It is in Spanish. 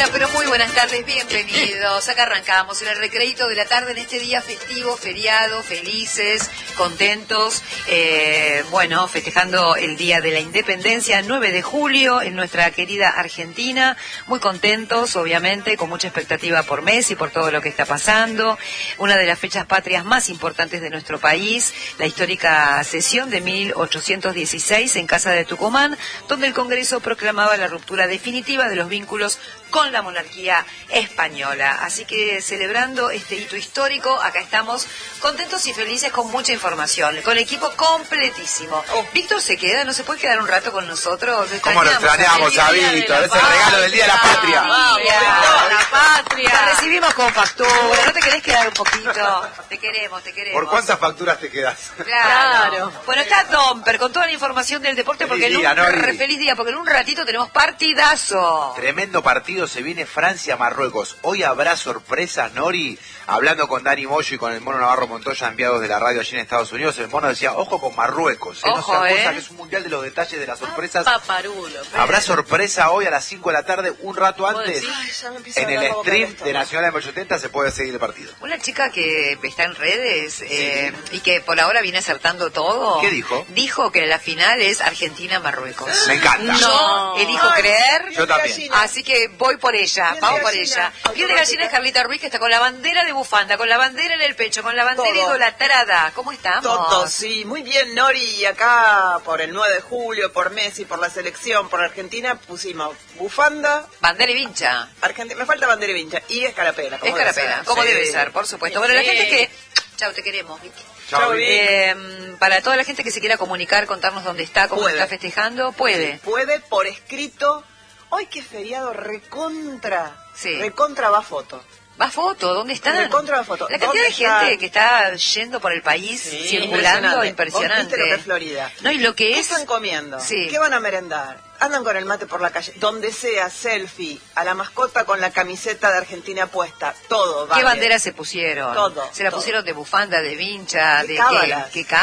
Bueno, pero muy buenas tardes, bienvenidos. Acá arrancamos en el recreito de la tarde en este día festivo, feriado, felices, contentos. Bueno, festejando el Día de la Independencia, 9 de julio, en nuestra querida Argentina. Muy contentos, obviamente, con mucha expectativa por Messi, por todo lo que está pasando. Una de las fechas patrias más importantes de nuestro país, la histórica sesión de 1816 en Casa de Tucumán, donde el Congreso proclamaba la ruptura definitiva de los vínculos con la monarquía española. Así que celebrando este hito histórico, acá estamos contentos y felices con mucha información, con equipo completísimo. Víctor se queda, ¿no se puede quedar un rato con nosotros? ¿Cómo lo extrañamos a Víctor? Es el regalo del Día de la Patria. La patria. Te recibimos con factura, ¿no te querés quedar un poquito? Te queremos. ¿Por cuántas facturas te quedas? Claro. Bueno, está Domper con toda la información del deporte, porque feliz día, porque en un ratito tenemos partidazo. Tremendo partido. Se viene Francia-Marruecos. Hoy habrá sorpresas, Nori. Hablando con Dani Moyo y con el Mono Navarro Montoya, enviados de la radio allí en Estados Unidos, el Mono decía, ojo con Marruecos. Ojo, que es un mundial de los detalles, de las sorpresas. Paparulo. Habrá sorpresa hoy a las 5 de la tarde, un rato antes. En el stream de Nacional de 80 se puede seguir el partido. Una chica que está en redes y que por ahora viene acertando todo. ¿Qué dijo? Dijo que la final es Argentina-Marruecos. Me encanta. No, elijo creer. Yo también. Así que voy por ella, vamos por ella. Piel de gallina es Carlita Ruiz, que está con la bandera de bufanda, con la bandera en el pecho, con la bandera idolatrada. ¿Cómo estamos? Todo, sí, muy bien, Nori. Y acá por el 9 de julio, por Messi, por la selección, por Argentina, pusimos bufanda. Bandera y vincha. Me falta bandera y vincha. Y escarapela. Como debe ser, por supuesto. Bueno, la gente que... Chau, te queremos, Vicky. Chau, para toda la gente que se quiera comunicar, contarnos dónde está, cómo está festejando, puede. Puede por escrito. Hoy que es feriado, recontra va foto. Va foto, ¿dónde están? Recontra va foto. La cantidad de gente que está yendo por el país, circulando, impresionante. ¿Viste lo que es Florida? No, y lo que ¿Qué es... están comiendo? Sí. ¿Qué van a merendar? Andan con el mate por la calle, donde sea, selfie, a la mascota con la camiseta de Argentina puesta, todo. ¿Qué bandera se pusieron? Todo. Se la pusieron de bufanda, de vincha, ¿Qué de cábalas? qué